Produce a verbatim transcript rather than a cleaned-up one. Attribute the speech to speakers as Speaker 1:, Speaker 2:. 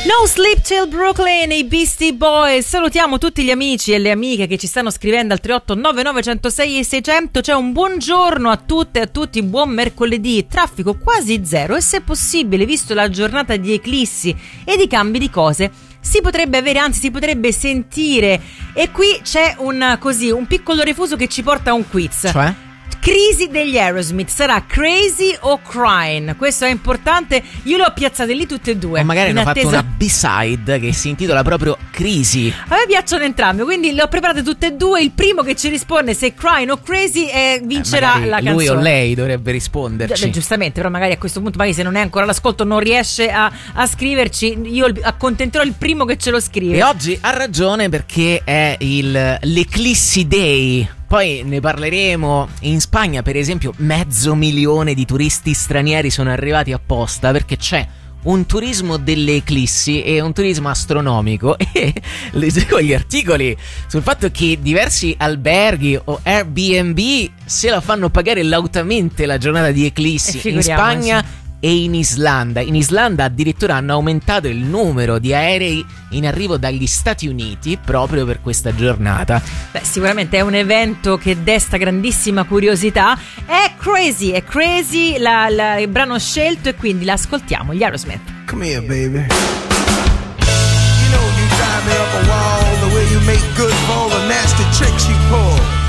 Speaker 1: No Sleep Till Brooklyn, i Beastie Boys. Salutiamo tutti gli amici e le amiche che ci stanno scrivendo al tre otto nove nove zero zero sei seicento. C'è un buongiorno a tutte e a tutti, buon mercoledì. Traffico quasi zero e, se possibile, visto la giornata di eclissi e di cambi di cose, si potrebbe avere, anzi si potrebbe sentire. E qui c'è un così un piccolo refuso che ci porta a un quiz.
Speaker 2: Cioè?
Speaker 1: Crisi degli Aerosmith, sarà Crazy o Crying? Questo è importante. Io le ho piazzate lì tutte e due.
Speaker 2: O magari hanno
Speaker 1: attesa...
Speaker 2: fatto una B-side che si intitola proprio Crisi.
Speaker 1: A me piacciono entrambe, quindi le ho preparate tutte e due. Il primo che ci risponde se Crying o Crazy eh, vincerà
Speaker 2: eh,
Speaker 1: la canzone.
Speaker 2: Lui o lei dovrebbe risponderci.
Speaker 1: Beh, giustamente, però magari a questo punto, magari se non è ancora all'ascolto, non riesce a, a scriverci, io accontenterò il primo che ce lo scrive.
Speaker 2: E oggi ha ragione, perché è il l'Eclissi Day. Poi ne parleremo. In Spagna, per esempio, mezzo milione di turisti stranieri sono arrivati apposta perché c'è un turismo delle eclissi e un turismo astronomico. E leggevo gli articoli sul fatto che diversi alberghi o Airbnb se la fanno pagare lautamente la giornata di eclissi in Spagna e in Islanda. In Islanda addirittura hanno aumentato il numero di aerei in arrivo dagli Stati Uniti proprio per questa giornata.
Speaker 1: Beh, sicuramente è un evento che desta grandissima curiosità. È Crazy, è Crazy la, la, il brano scelto, e quindi l'ascoltiamo, gli Aerosmith.
Speaker 3: Come here, baby. You know you drive me up a wall, the way you make good for all the nasty tricks you pull.